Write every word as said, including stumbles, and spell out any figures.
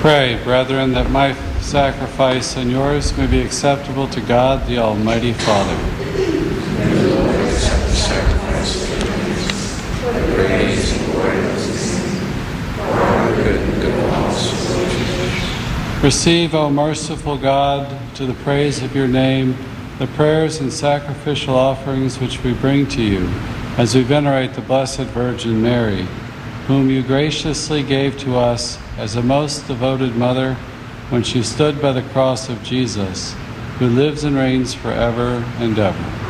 Pray, brethren, that my sacrifice and yours may be acceptable to God, the Almighty Father. May the Lord accept the sacrifice of your praise and glory of his name, for our good and good of all souls. Receive, O merciful God, to the praise of your name, the prayers and sacrificial offerings which we bring to you as we venerate the Blessed Virgin Mary, whom you graciously gave to us as a most devoted mother when she stood by the cross of Jesus, who lives and reigns forever and ever.